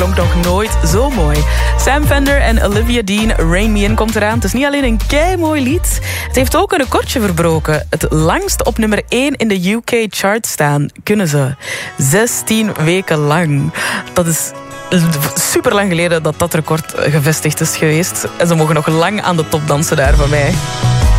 klonk nog nooit zo mooi. Sam Fender en Olivia Dean, Rain Me In komt eraan. Het is niet alleen een keimooi lied. Het heeft ook een recordje verbroken. Het langst op nummer 1 in de UK-chart staan kunnen ze. 16 weken lang. Dat is super lang geleden dat record gevestigd is geweest. En ze mogen nog lang aan de top dansen daar van mij.